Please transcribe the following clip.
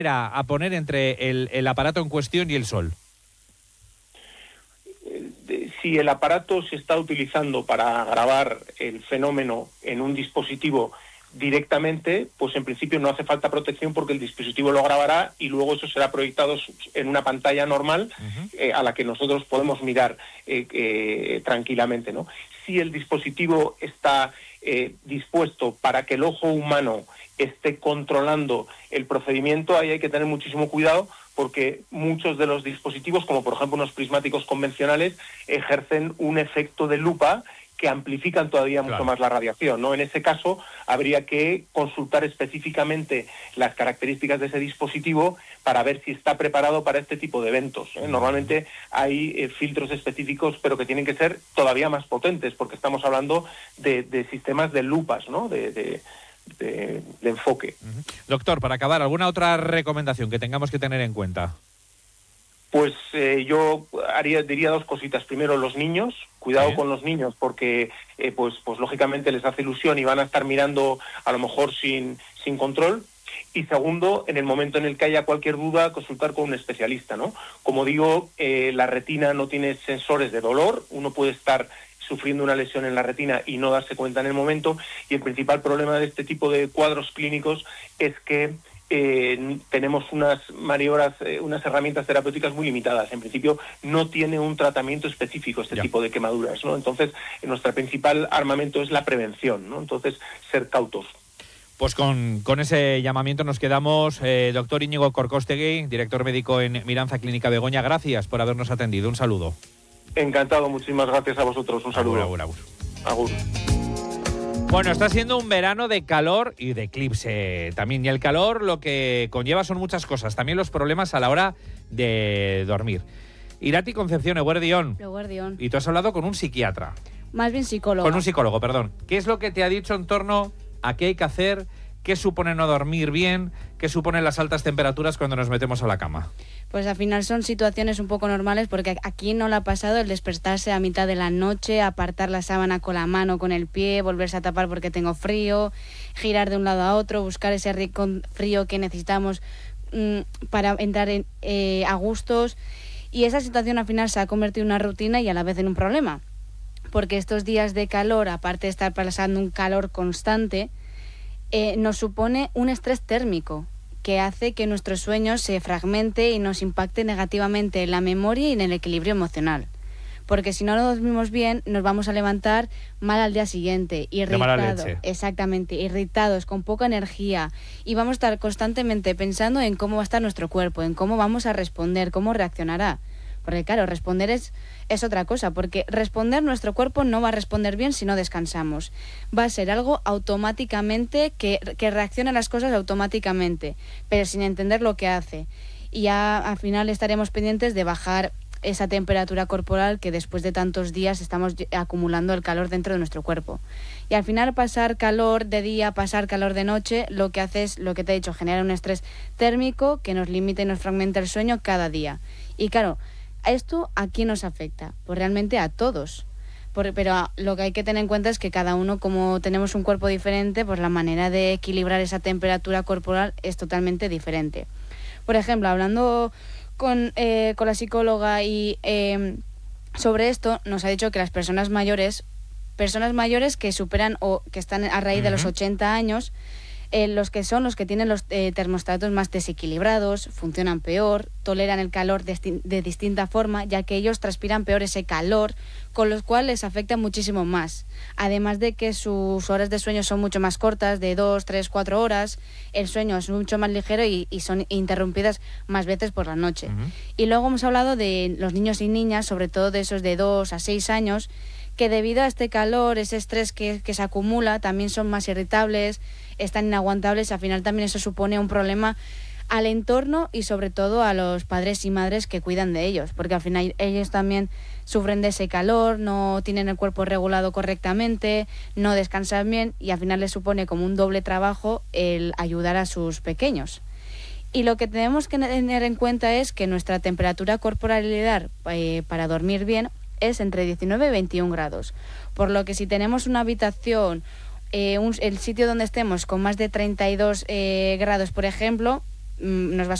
a poner entre el aparato en cuestión y el sol? Si el aparato se está utilizando para grabar el fenómeno en un dispositivo directamente, pues en principio no hace falta protección porque el dispositivo lo grabará y luego eso será proyectado en una pantalla normal a la que nosotros podemos mirar tranquilamente, ¿no? Si el dispositivo está dispuesto para que el ojo humano esté controlando el procedimiento, ahí hay que tener muchísimo cuidado porque muchos de los dispositivos, como por ejemplo unos prismáticos convencionales, ejercen un efecto de lupa que amplifican todavía mucho más la radiación, ¿no? En ese caso, habría que consultar específicamente las características de ese dispositivo para ver si está preparado para este tipo de eventos, ¿eh? Normalmente hay filtros específicos, pero que tienen que ser todavía más potentes, porque estamos hablando de sistemas de lupas, ¿no? De enfoque. Doctor, para acabar, ¿alguna otra recomendación que tengamos que tener en cuenta? Pues yo diría dos cositas. Primero, los niños, cuidado con los niños, porque pues lógicamente les hace ilusión y van a estar mirando a lo mejor sin control. Y segundo, en el momento en el que haya cualquier duda, consultar con un especialista, ¿no? Como digo, la retina no tiene sensores de dolor, uno puede estar sufriendo una lesión en la retina y no darse cuenta en el momento, y el principal problema de este tipo de cuadros clínicos es que tenemos unas maniobras, unas herramientas terapéuticas muy limitadas. En principio no tiene un tratamiento específico este tipo de quemaduras, ¿no? Entonces, nuestro principal armamento es la prevención, ¿no? Entonces, ser cautos. Pues con ese llamamiento nos quedamos. Doctor Íñigo Corcóstegui, director médico en Miranza Clínica Begoña, gracias por habernos atendido. Un saludo. Encantado, muchísimas gracias a vosotros. Un saludo. Agur. Agur. Bueno, está siendo un verano de calor y de eclipse también. Y el calor lo que conlleva son muchas cosas. También los problemas a la hora de dormir. Irati Concepción, Eguerdión. Y tú has hablado con un psiquiatra. Más bien psicólogo. Con un psicólogo, perdón. ¿Qué es lo que te ha dicho en torno a qué hay que hacer? ¿Qué supone no dormir bien? ¿Qué suponen las altas temperaturas cuando nos metemos a la cama? Pues al final son situaciones un poco normales porque aquí no le ha pasado el despertarse a mitad de la noche, apartar la sábana con la mano, con el pie, volverse a tapar porque tengo frío, girar de un lado a otro, buscar ese rico frío que necesitamos para entrar a gustos. Y esa situación al final se ha convertido en una rutina y a la vez en un problema. Porque estos días de calor, aparte de estar pasando un calor constante, nos supone un estrés térmico que hace que nuestro sueño se fragmente y nos impacte negativamente en la memoria y en el equilibrio emocional. Porque si no lo dormimos bien, nos vamos a levantar mal al día siguiente, irritados, exactamente, irritados, con poca energía, y vamos a estar constantemente pensando en cómo va a estar nuestro cuerpo, en cómo vamos a responder, cómo reaccionará. Porque claro, responder es otra cosa, porque nuestro cuerpo no va a responder bien si no descansamos. Va a ser algo automáticamente, que reacciona a las cosas automáticamente, pero sin entender lo que hace. Y ya al final estaremos pendientes de bajar esa temperatura corporal que después de tantos días estamos acumulando el calor dentro de nuestro cuerpo. Y al final pasar calor de día, pasar calor de noche, lo que hace es, lo que te he dicho, genera un estrés térmico que nos limita y nos fragmenta el sueño cada día. Y claro, ¿esto a quién nos afecta? Pues realmente a todos. Pero lo que hay que tener en cuenta es que cada uno, como tenemos un cuerpo diferente, pues la manera de equilibrar esa temperatura corporal es totalmente diferente. Por ejemplo, hablando con la psicóloga y sobre esto, nos ha dicho que las personas mayores que superan o que están a raíz de los 80 años, los que tienen los termostatos más desequilibrados, funcionan peor, toleran el calor de distinta forma, ya que ellos transpiran peor ese calor, con lo cual les afecta muchísimo más. Además de que sus horas de sueño son mucho más cortas, de 2, 3, 4 horas, el sueño es mucho más ligero y son interrumpidas más veces por la noche. Y luego hemos hablado de los niños y niñas, sobre todo de esos de 2 a 6 años, que debido a este calor, ese estrés que se acumula, también son más irritables, están inaguantables. Al final también eso supone un problema al entorno y sobre todo a los padres y madres que cuidan de ellos, porque al final ellos también sufren de ese calor, no tienen el cuerpo regulado correctamente, no descansan bien y al final les supone como un doble trabajo el ayudar a sus pequeños. Y lo que tenemos que tener en cuenta es que nuestra temperatura corporal ideal para dormir bien es entre 19 y 21 grados, por lo que si tenemos una habitación, el sitio donde estemos con más de 32 grados, por ejemplo, nos va a